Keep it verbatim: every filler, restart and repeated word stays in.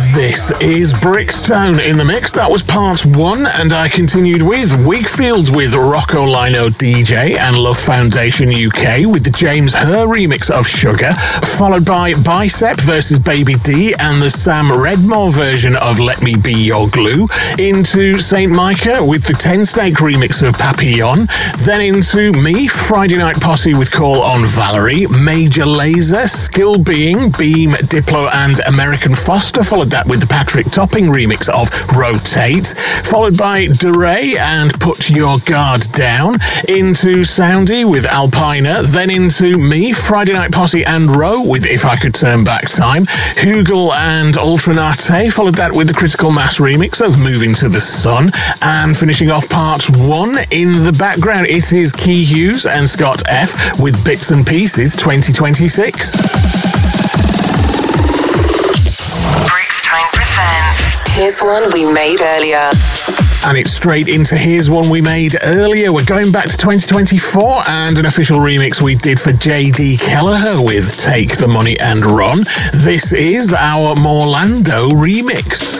This is Brixtone in the mix. That was part one, and I continued with Wakefield with Rocco Lino D J and Love Foundation U K with the James Herr remix of Sugar, followed by Bicep versus Baby D and the Sam Redmore version of Let Me Be Your Glue, into Saint Micah with the Ten Snake remix of Papillon, then into me, Friday Night Posse with Call on Valerie, Major Lazer, Skill Being, Beam, Diplo and American Foster, followed that with the Patrick Topping remix of Rotate, followed by DeRay and Put Your Guard Down, into Soundy with Alpina, then into me, Friday Night Posse and Row with If I Could Turn Back Time, Hugel and Ultranate, followed that with the Critical Mass remix of Moving to the Sun, and finishing off part one in the background, it is Key Hughes and Scott F with Bits and Pieces twenty twenty-six. Brixtone presents Here's One We Made Earlier. And it's straight into Here's One We Made Earlier. We're going back to twenty twenty-four and an official remix we did for J D Kelleher with Take the Money and Run. This is our Morlando remix.